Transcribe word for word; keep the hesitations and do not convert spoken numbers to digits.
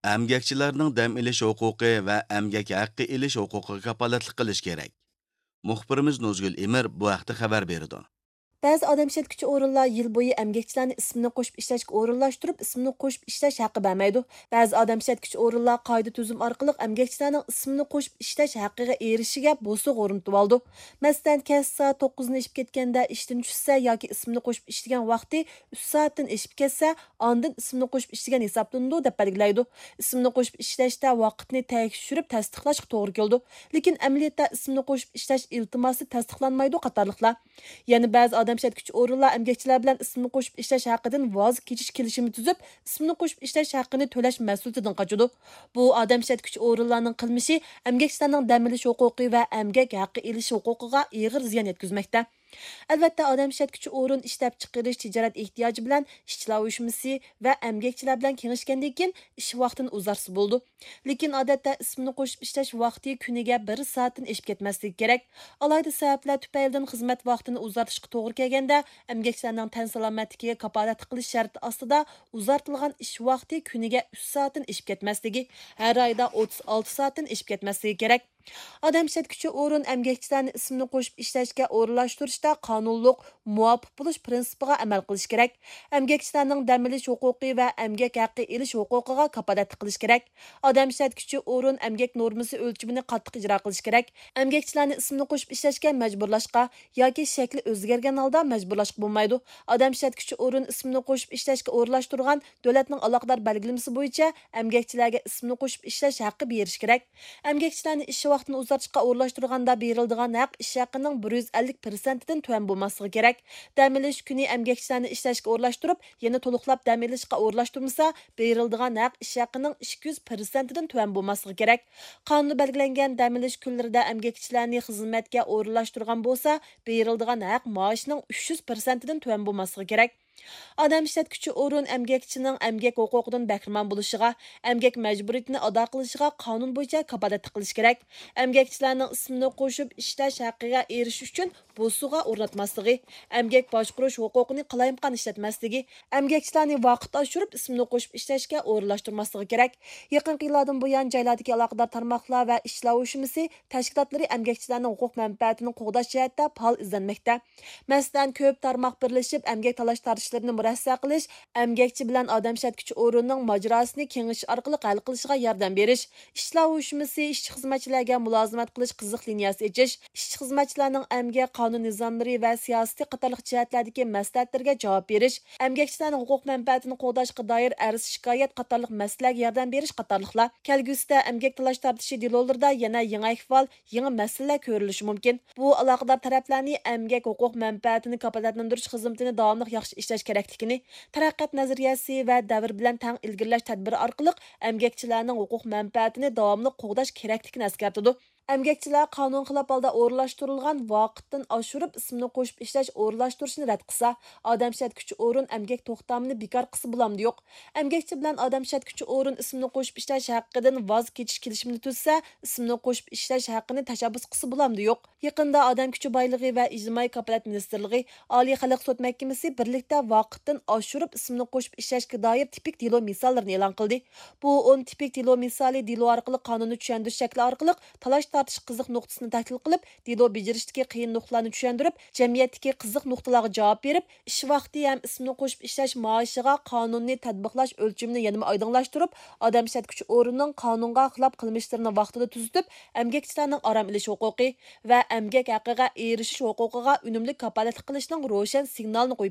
Əmgəkçilərinin dəm ilish huquqi və əmgək haqqı ilish huquqiga kapolatlik qilish kerak. Muxbirimiz Nozgul Emir bu haqda xabar berdi. Bəzi adam işlətkiçi orunlar yıl boyu əmgəkçilərini ismini qoşub işləşkə orunlaşdırıb, ismini qoşub işləş haqqı verməydi. Bəzi adam işlətkiçi orunlar qayda tüzüm arqılıq əmgəkçilərinin ismini qoşub işləş haqqıga erişiga bosuq oruntup aldı. Məsələn, kəs saat toqquzdan eşib ketkəndə işdən düşsə yoki ismini qoşub işləgən vaqti uch soatdan eşib ketsə, ondan ismini qoşub işləgən hesablandı deb belgilaydi. İsmini qoşub işləşdə vaqtni tekshirib tasdiqlashga to'g'ri keldi. Lekin amaliyotda ismini qoşub işləş iltimosi tasdiqlanmaydi qatorliqlar. Yana ba'zi adam işlətkiçi orunlar əmgəkçilər bilan ismini qoşub işləş haqqidan voz kechish kelishimi tuzub, ismini qoşub işləş haqqını to'lash mas'uliyatidan qochadi. Bu adam işlətkiçi orunlarning qilmishi əmgəkçilərning dam olish huquqi va əmgək haqqı elish huquqiga og'ir ziyon yetkazmoqda. Albatta, adam işlətkiçi orun ishlab chiqarish tijorat ehtiyoji bilan ishchilar uyushmasi va əmgəkçilər bilan kengashgandan keyin ish vaqtini uzarsa bo'ldi. Lekin odatda ismini qo'shib ishlash vaqti kuniga bir soatdan eshib ketmasligi kerak. Alayda sabablar tufaylidan xizmat vaqtini uzartishga to'g'ri kelganda, əmgəkçilərning tan salomatligiga kapolat qilish sharti ostida uzartilgan ish vaqti kuniga uch soatdan eshib ketmasligi, har oyda o'ttiz olti soatdan eshib ketmasligi kerak. Adam işlətkiçi orun əmgəkçilərni ismini qoşub işləşkə orunlaşdırışda qanunluq, muvafiq buluş prinsipiga amal qilish kerak. Əmgəkçilərning dam olish huquqi va əmgək haqqı elish huquqiga kapolatlik qilish kerak. Adam işlətkiçi orun əmgək normasi o'lchimini qattiq ijro qilish kerak. Əmgəkçilərni ismini qoşub işləşkə majburlashqa yoki shakli o'zgargan holda majburlashqa bo'lmaydi. Adam işlətkiçi orun ismini qoşub işləşkə o'rinlashtirgan davlatning aloqador belgilamasi bo'yicha əmgəkçilərga ismini qoşub işləsh haqqı berish kerak. Əmgəkçilərni ish vaqtini uzartishga o'rinlashtirganda beriladigan haq ish haqining bir yuz ellik persentidan tuvan bo'lmasligi kerak. Dam olish kuni əmgəkçilərni ishlashga o'rinlashtirib, yana to'liqlab dam olishga o'rinlashtirmasa, beriladigan haq ish haqining ikki yuz persentidan tuvan bo'lmasligi kerak. Qonunda belgilangan dam olish kunlarida əmgəkçilərni xizmatga o'rinlashtirgan bo'lsa, beriladigan haq maoshining uch yuz persentidan tuvan bo'lmasligi kerak. Adam işlətkiçi orun əmgəkçinin əmgək huquqidan bəhrəman buluşuğa, əmgək məcburiyyətini ada qilishig'a qonun bo'yicha kapolatlik qilish kerak. Əmgəkçilərning ismini qo'shib ishlash haqqiga erishish uchun bosuqqa o'rnatmasligi, əmgək boshqarish huquqini qalayimqon ishlatmasligi, əmgəkçilarni vaqt oshirib ismini qo'shib ishlashga o'rinlashtirmasligi kerak. Yaqin yillardan buyon joylardagi aloqador tarmoqlar va ishlar uyushmasi tashkilotlari əmgəkçilərning huquq manfaatini qo'g'dash jihatda faol izlanmoqda. Masalan, ko'p tarmoq birlashib əmgək talash tartishlarni murassa qilish, əmgəkçi bilan adam işlətkiçi orunning majrosini kengish orqali hal qilishga yordam berish, ishlar uyushmasi ishchi xizmatchilarga mulozimat qilish qiziq liniyasi echish, ishchi xizmatchilarning əmgək qonun nizomlari va siyosiy qatorliq jihatlardagi maslahatlariga javob berish, əmgəkçilərning huquq manfaatini qo'g'dashga doir arz shikoyat qatorliq masalalarga yordam berish qatorliqlar. Kelgusida əmgək talash tartishi delolarida yana yangi ahvol, yangi masalalar ko'rilishi mumkin. Bu aloqador taraflarni əmgək huquq manfaatini kapolatlantirish xizmatini davomli yaxshi ishlash kerakligini, taraqqiyot nazariyasi va davr bilan tang ilgirlash tadbiri orqali əmgəkçilərning huquq manfaatini davomli qo'g'dash kerakligini eskartadi. Əmgəkçilər qonun xilaf holda o'rinlashtirilgan vaqtdan oshirib ismini qo'shib ishlash o'rinlashtirishni rad qilsa, adam ishlatkichi o'rin əmgək to'xtamini bekor qilsa bo'lamdi yo'q. Əmgəkçi bilan adam ishlatkichi o'rin ismini qo'shib ishlash haqqidan voz kechish kelishimini tuzsa, ismini qo'shib ishlash haqqini tashabbus qilsa bo'lamdi yo'q. Yaqinda Odam kuchi boyligi va ijtimoiy kafolat ministrligi, Oliy xalq sud mahkamasi birlikda vaqtdan oshirib ismini qo'shib ishlashga doir tipik delo misollarini e'lon qildi. Bu o'n tipik delo misoli delo orqali qonunni tushuntirish shakli orqali talash tartish qiziq nuqtasini tahlil qilib, delo bejirishdagi qiyin nuqtalarni tushuntirib, jamiyatdagi qiziq nuqtalarga javob berib, ish vaqti ham ismini qo'shib ishlash maoshiga qonunni tatbiqlash o'lchimini yanada oydinlashtirib, odam ishlatuvchi o'rinning qonunga xilop qilmishlarini vaqtida tuzitib, əmgəkçilərning aram ilish huquqi va əmgək haqqiga erishish huquqiga unumli kapolat qilishning ro'shan signalini qo'yib